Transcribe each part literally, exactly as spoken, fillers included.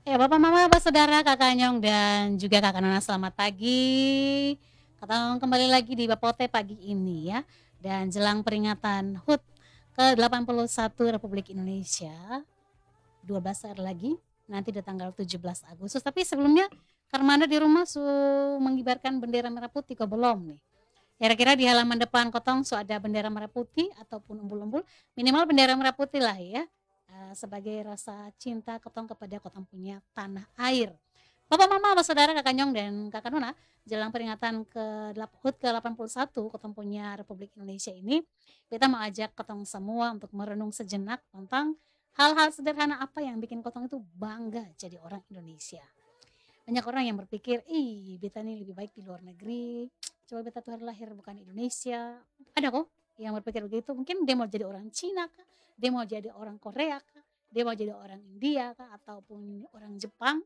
Ya, Bapak, Mama, Saudara, Kakak Nyong, dan juga Kakak Nona, selamat pagi. Katong kembali lagi di Bapote pagi ini ya, dan jelang peringatan H U T ke delapan puluh satu Republik Indonesia, dua belas hari lagi, nanti di tanggal tujuh belas Agustus. Tapi sebelumnya, Karmanda di rumah su mengibarkan bendera merah putih ke belum nih? Kira-kira di halaman depan kotong so ada bendera merah putih ataupun umbul-umbul, minimal bendera merah putih lah ya, eee, sebagai rasa cinta kotong kepada kotong punya tanah air. Papa, Mama, Saudara, Kakak Nyong, dan Kakak Nona, jelang peringatan ke delap H U T ke delapan puluh satu kotong punya Republik Indonesia ini, beta mau ajak kotong semua untuk merenung sejenak tentang hal-hal sederhana apa yang bikin kotong itu bangga jadi orang Indonesia. Banyak orang yang berpikir, "Ih, beta nih lebih baik di luar negeri, coba beta tuh lahir bukan Indonesia." Ada kok yang berpikir begitu, mungkin dia mau jadi orang Cina kah, dia mau jadi orang Korea kah, dia mau jadi orang India kah, ataupun orang Jepang.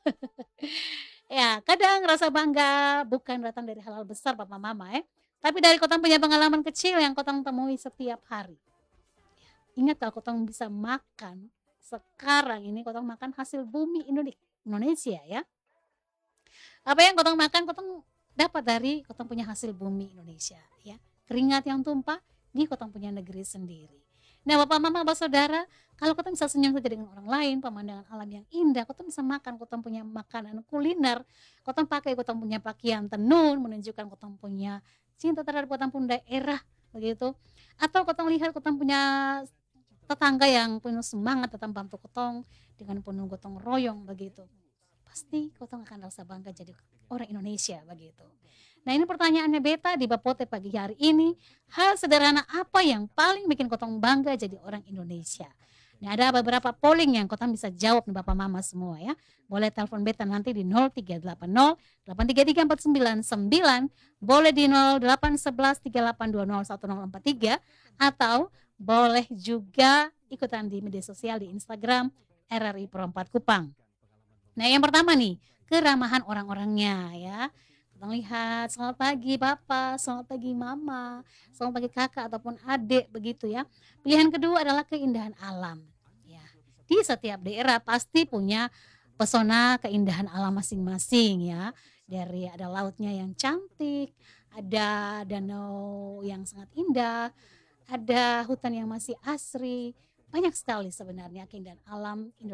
Ya, kadang rasa bangga bukan datang dari hal-hal besar Papa Mama ya, tapi dari kotong punya pengalaman kecil yang kotong temui setiap hari. Ingat kalau kotong bisa makan, sekarang ini kotong makan hasil bumi Indone Indonesia ya. Apa yang kotong makan, kotong dapat dari kotong punya hasil bumi Indonesia ya. Keringat yang tumpah di kotong punya negeri sendiri. Nah, Bapak, Mama, Saudara, kalau kotong bisa senyum saja dengan orang lain, pemandangan alam yang indah, kotong bisa makan, kotong punya makanan kuliner, kotong pakai kotong punya pakaian tenun, menunjukkan kotong punya cinta terhadap kotong pun daerah, begitu. Atau kotong lihat kotong punya tetangga yang penuh semangat datang bantu kotong dengan penuh gotong royong begitu. Pasti kotong akan rasa bangga jadi orang Indonesia begitu. Nah, ini pertanyaannya beta di Bapote pagi hari ini, hal sederhana apa yang paling bikin kotong bangga jadi orang Indonesia? Nah, ada beberapa polling yang kotong bisa jawab nih Bapak Mama semua ya. Boleh telepon beta nanti di nol tiga delapan nol delapan tiga tiga empat sembilan sembilan, boleh di nol delapan satu satu tiga delapan dua nol satu nol empat tiga, atau boleh juga ikutan di media sosial di Instagram R R I Perempat Kupang. Nah, yang pertama nih, keramahan orang-orangnya ya. Kita lihat, selamat pagi Bapak, selamat pagi Mama, selamat pagi Kakak ataupun adik begitu ya. Pilihan kedua adalah keindahan alam. Ya, di setiap daerah pasti punya pesona keindahan alam masing-masing ya. Dari ada lautnya yang cantik, ada danau yang sangat indah, ada hutan yang masih asri. Banyak sekali sebenarnya keindahan alam Indo